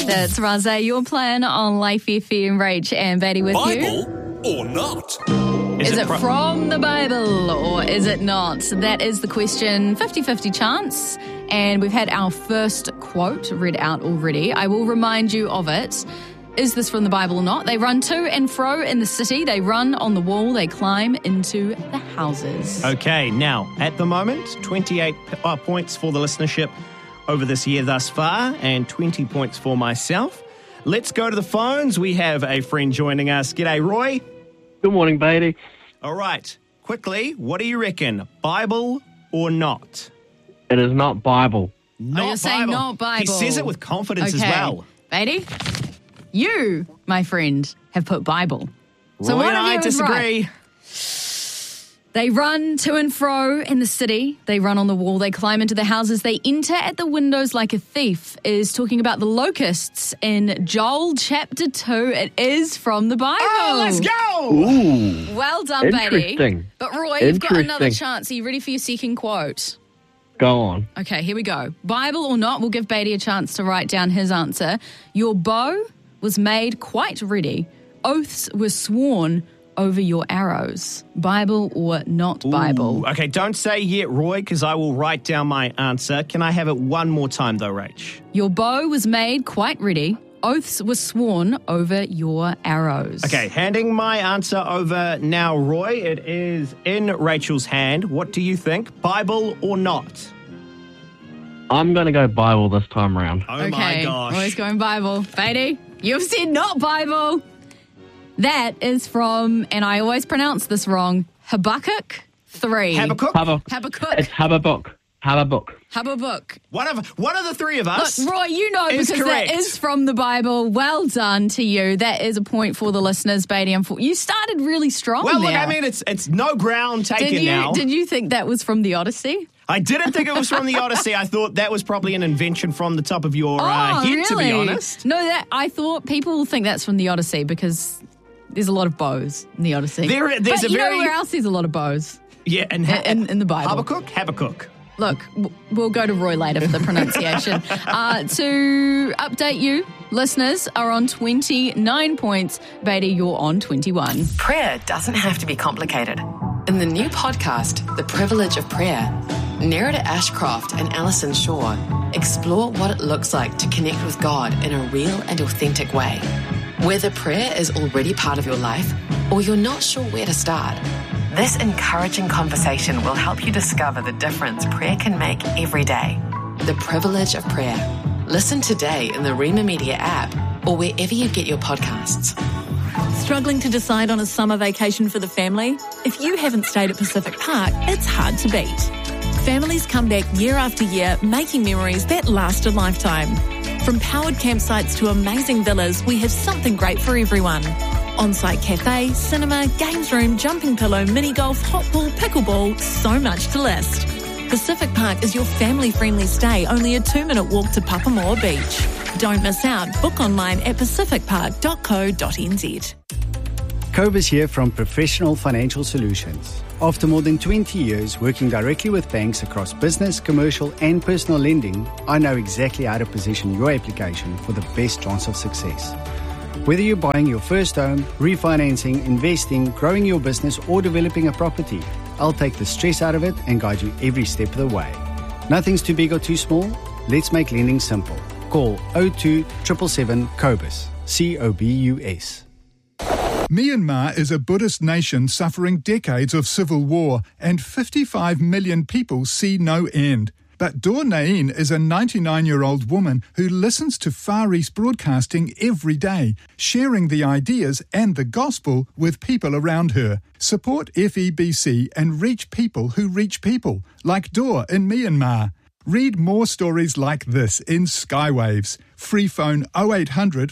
That's Razé, your plan on Life FM. Rach and Betty with you. Bible or not? Is it from the Bible or is it not? That is the question. 50-50 chance. And we've had our first quote read out already. I will remind you of it. Is this from the Bible or not? They run to and fro in the city. They run on the wall. They climb into the houses. Okay, now, at the moment, 28 points for the listenership over this year thus far, and 20 points for myself. Let's go to the phones. We have a friend joining us. G'day, Roy. Good morning, Beatty. All right, quickly, what do you reckon? Bible or not? It is not Bible. Not you're saying not Bible. He says it with confidence as well. Beatty, you, my friend, have put Bible. So Roy one and of I you is disagree. right. They run to and fro in the city. They run on the wall. They climb into the houses. They enter at the windows like a thief. Is talking about the locusts in Joel chapter 2. It is from the Bible. Oh, let's go! Ooh. Well done, Beatty. Interesting. But Roy, you've got another Interesting. chance. Are you ready for your second quote? Go on. Okay, here we go. Bible or not, we'll give Beatty a chance to write down his answer. Your bow was made quite ready. Oaths were sworn over your arrows. Bible or not Bible? Ooh, okay, don't say yet, Roy, because I will write down my answer. Can I have it one more time, though, Rach? Your bow was made quite ready. Oaths were sworn over your arrows. Okay, handing my answer over now, Roy. It is in Rachel's hand. What do you think? Bible or not? I'm going to go Bible this time round. Oh, my gosh. Roy's going Bible. Beatty, you've said not Bible. That is from, and I always pronounce this wrong, Habakkuk 3. Habakkuk? Habakkuk. It's Habakkuk. Habakkuk. One of the three of us. Look, Roy, you know is because correct. that is from the Bible. Well done to you. That is a point for the listeners, Beatty. You started really strong Well, look, there. I mean, it's no ground taken did you, now. Did you think that was from the Odyssey? I didn't think it was from the Odyssey. I thought that was probably an invention from the top of your head, really? to be honest. No, I thought people think that's from the Odyssey because there's a lot of bows in the Odyssey. There's but a you very... know where else there's a lot of bows? Yeah, and in the Bible. Habakkuk. Look, we'll go to Roy later for the pronunciation. To update you, listeners are on 29 points. Beatty, you're on 21. Prayer doesn't have to be complicated. In the new podcast, The Privilege of Prayer, Nerida Ashcroft and Alison Shaw explore what it looks like to connect with God in a real and authentic way. Whether prayer is already part of your life or you're not sure where to start, this encouraging conversation will help you discover the difference prayer can make every day. The Privilege of Prayer. Listen today in the Rema Media app or wherever you get your podcasts. Struggling to decide on a summer vacation for the family? If you haven't stayed at Pacific Park, it's hard to beat. Families come back year after year, making memories that last a lifetime. From powered campsites to amazing villas, we have something great for everyone. On-site cafe, cinema, games room, jumping pillow, mini golf, hot pool, pickleball, so much to list. Pacific Park is your family-friendly stay, only a 2-minute walk to Papamoa Beach. Don't miss out. Book online at pacificpark.co.nz. Cobus here from Professional Financial Solutions. After more than 20 years working directly with banks across business, commercial and personal lending, I know exactly how to position your application for the best chance of success. Whether you're buying your first home, refinancing, investing, growing your business or developing a property, I'll take the stress out of it and guide you every step of the way. Nothing's too big or too small. Let's make lending simple. Call 02 777 COBUS. COBUS. Myanmar is a Buddhist nation suffering decades of civil war, and 55 million people see no end. But Dor Nain is a 99-year-old woman who listens to Far East Broadcasting every day, sharing the ideas and the gospel with people around her. Support FEBC and reach people who reach people, like Dor in Myanmar. Read more stories like this in Skywaves. Free phone 0800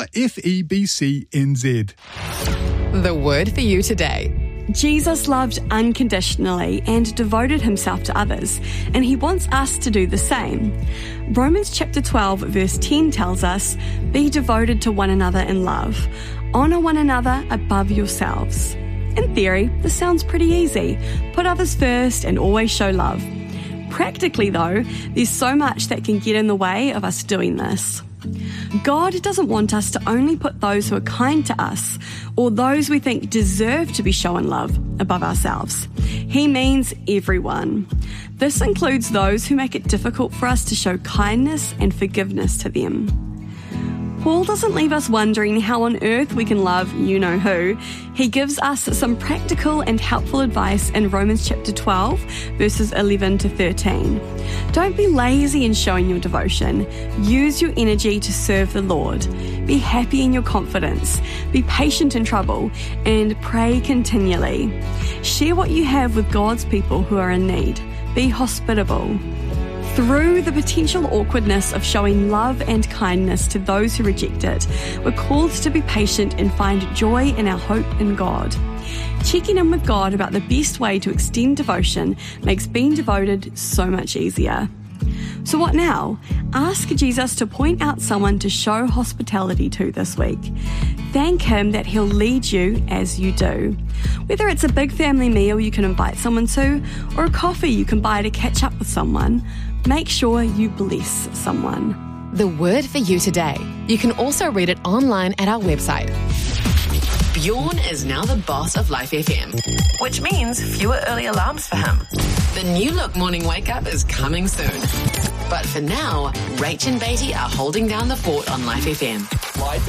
4FEBC NZ. The word for you today. Jesus loved unconditionally and devoted himself to others, and he wants us to do the same. Romans chapter 12 verse 10 tells us, "Be devoted to one another in love. Honour one another above yourselves." In theory, this sounds pretty easy. Put others first and always show love. Practically though, there's so much that can get in the way of us doing this. God doesn't want us to only put those who are kind to us or those we think deserve to be shown love above ourselves. He means everyone. This includes those who make it difficult for us to show kindness and forgiveness to them. Paul doesn't leave us wondering how on earth we can love you-know-who. He gives us some practical and helpful advice in Romans chapter 12, verses 11 to 13. Don't be lazy in showing your devotion. Use your energy to serve the Lord. Be happy in your confidence. Be patient in trouble, and pray continually. Share what you have with God's people who are in need. Be hospitable. Through the potential awkwardness of showing love and kindness to those who reject it, we're called to be patient and find joy in our hope in God. Checking in with God about the best way to extend devotion makes being devoted so much easier. So what now? Ask Jesus to point out someone to show hospitality to this week. Thank Him that He'll lead you as you do. Whether it's a big family meal you can invite someone to, or a coffee you can buy to catch up with someone, make sure you bless someone. The word for you today. You can also read it online at our website. Bjorn is now the boss of Life FM, which means fewer early alarms for him. The New Look morning wake up is coming soon. But for now, Rach and Beatty are holding down the fort on Life FM. Life